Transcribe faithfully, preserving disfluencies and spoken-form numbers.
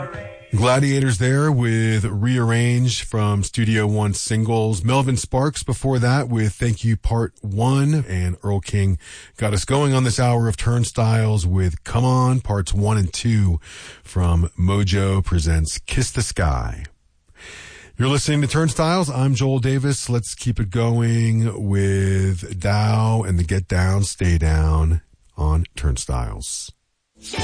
Gladiators there with Rearrange from Studio One Singles. Melvin Sparks before that with Thank You Part One, and Earl King got us going on this hour of Turnstiles with Come On Parts One and Two from Mojo Presents Kiss the Sky. You're listening to Turnstiles. I'm Joel Davis. Let's keep it going with Dow and the Get Down, Stay Down on Turnstiles.